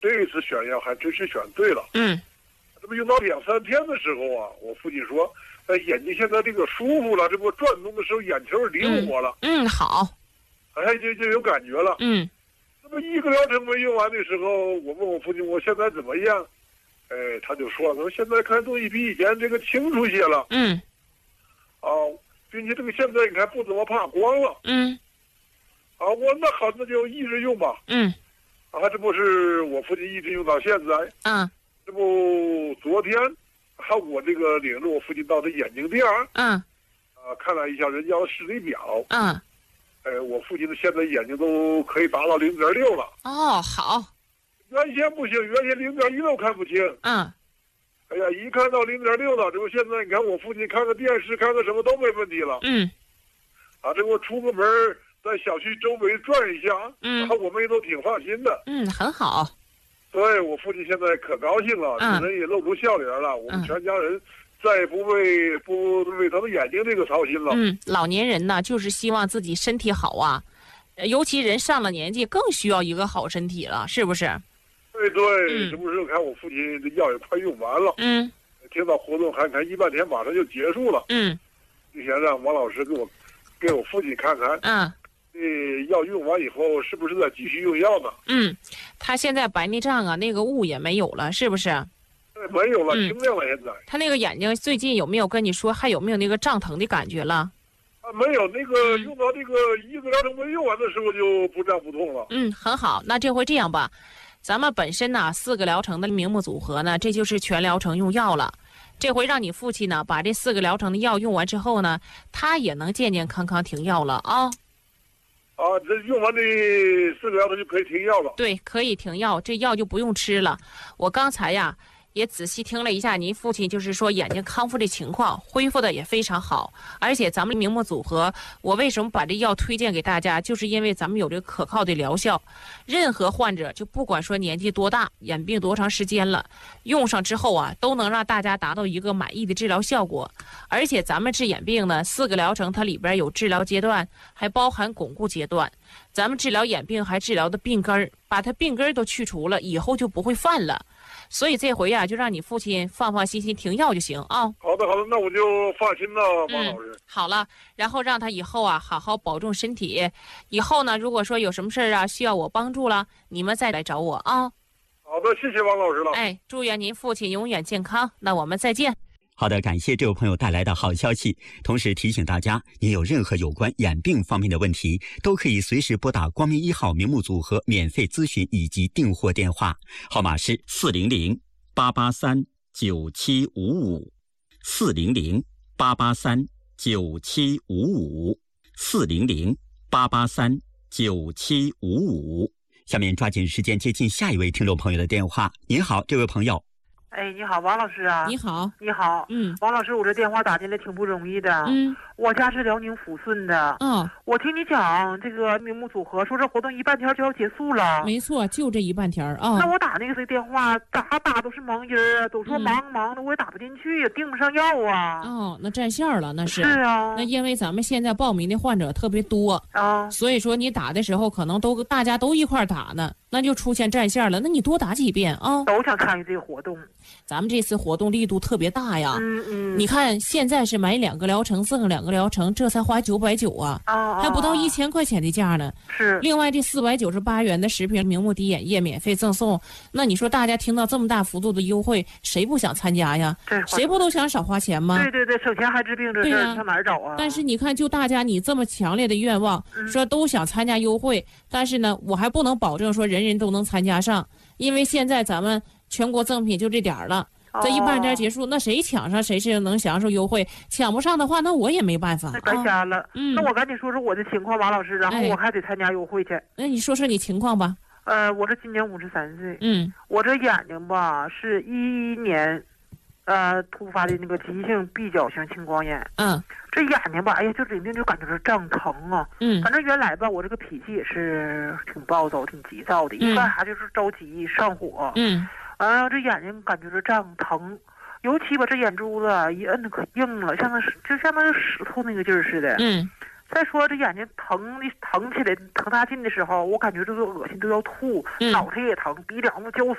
这次选药还真是选对了。这不用到2、3天的时候啊，我父亲说，眼睛现在这个舒服了，这不转动的时候眼球灵活了。 好。 就有感觉了。那么1个疗程没用完的时候，我问我父亲我现在怎么样？他就说现在看东西比以前这个清楚些了。并且这个现在你看不怎么怕光了。我那好，那就一直用吧。这不是我父亲一直用到现在。这不昨天，我这个领着我父亲到这眼镜店。看了一下人家的视力表。我父亲的现在眼睛都可以达到0.6了。 好。 原先不行，原先0.1都看不清。一看到0.6了，这不现在你看我父亲看个电视，看个什么都没问题了。这不出个门在小区周围转一下。我们也都挺放心的。 很好。 对，我父亲现在可高兴了，人也露出笑脸了。我们全家人再也不为他的眼睛这个操心了。 老年人呢，就是希望自己身体好啊，尤其人上了年纪，更需要一个好身体了，是不是？ 对，这不是看我父亲的药也快用完了。听到活动还看1半天马上就结束了。就想让王老师给我父亲看看。药用完以后是不是再继续用药呢？ 他现在白内障啊，那个雾也没有了，是不是？ 没有了，清亮了。现在他那个眼睛最近有没有跟你说还有没有那个胀疼的感觉了？ 没有，那个用到这个1个疗程没用完的时候就不胀不痛了。 很好，那这回这样吧，咱们本身呢4个疗程的明目组合呢，这就是全疗程用药了。这回让你父亲呢把这4个疗程的药用完之后呢，他也能健健康康停药了啊。 这用完这4个疗程就可以停药了。 对，可以停药，这药就不用吃了。我刚才呀也仔细听了一下您父亲就是说眼睛康复的情况，恢复的也非常好。而且咱们明目组合，我为什么把这药推荐给大家，就是因为咱们有这个可靠的疗效。任何患者就不管说年纪多大，眼病多长时间了，用上之后啊，都能让大家达到一个满意的治疗效果。而且咱们治眼病呢，4个疗程它里边有治疗阶段，还包含巩固阶段。咱们治疗眼病还治疗的病根儿，把它病根儿都去除了，以后就不会犯了。所以这回呀，就让你父亲放放心心停药就行啊。 好的，那我就放心了，王老师。 好了，然后让他以后啊好好保重身体。以后呢，如果说有什么事儿啊需要我帮助了，你们再来找我啊。 好的，谢谢王老师了。 祝愿您父亲永远健康。那我们再见。 好的，感谢这位朋友带来的好消息。同时提醒大家，您有任何有关眼病方面的问题，都可以随时拨打光明1号明目组合免费咨询以及订货电话，号码是400-883-9755 400-883-9755 400-883-9755。下面抓紧时间接近下一位听众朋友的电话。您好，这位朋友。 你好，王老师啊。 你好。 你好。王老师，我这电话打进来挺不容易的。我家是辽宁抚顺的。我听你讲这个明目组合，说这活动1半天就要结束了。 没错，就这1半天啊。 那我打那个谁电话，打都是忙音儿啊，都说忙的，我也打不进去，订不上药啊。 那占线了，那是。 是啊。 那因为咱们现在报名的患者特别多啊， 所以说你打的时候可能大家都一块打呢，那就出现占线了。那你多打几遍啊。 都想参与这个活动。 咱们这次活动力度特别大呀。你看现在是买2个疗程赠2个疗程，这才花990啊，还不到1000块钱的价呢。 是。 另外这498元的10瓶明目滴眼液免费赠送，那你说大家听到这么大幅度的优惠，谁不想参加呀？谁不都想少花钱吗？ 对，省钱还治病这事儿上哪儿找啊？ 但是你看，就大家你这么强烈的愿望，说都想参加优惠，但是呢，我还不能保证说人人都能参加上，因为现在咱们全国赠品就这点儿了。这1半天结束，那谁抢上谁是能享受优惠，抢不上的话，那我也没办法。 那白瞎了。那我赶紧说说我的情况，王老师，然后我还得参加优惠去。 那你说说你情况吧。 我这今年53岁。我这眼睛吧是11年，突发的那个急性闭角性青光眼。这眼睛吧，哎呀，就指定就感觉是胀疼啊。反正原来吧，我这个脾气也是挺暴躁、挺急躁的，一干啥就是着急上火。这眼睛感觉是胀疼，尤其把这眼珠子一摁的可硬了，就像那石头那个劲儿似的。再说这眼睛疼起来疼大劲的时候，我感觉这个恶心都要吐，脑袋也疼，鼻梁子焦